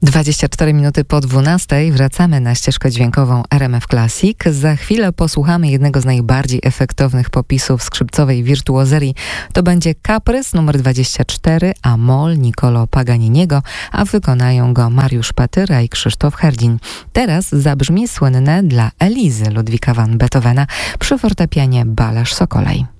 24 minuty po 12 wracamy na ścieżkę dźwiękową RMF Classic. Za chwilę posłuchamy jednego z najbardziej efektownych popisów skrzypcowej wirtuozerii. To będzie kaprys numer 24 A-moll Niccolò Paganiniego, a wykonają go Mariusz Patyra i Krzysztof Herdzin. Teraz zabrzmi słynne dla Elizy Ludwika van Beethovena przy fortepianie Balazs Sokolej.